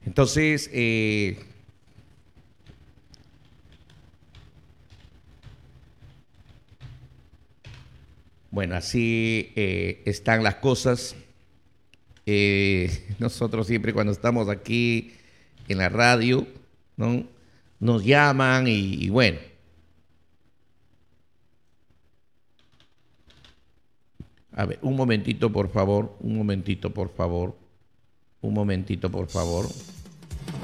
Entonces, bueno, así están las cosas. Nosotros siempre cuando estamos aquí en la radio, ¿no? Nos llaman y bueno, a ver, un momentito por favor, un momentito por favor, un momentito por favor.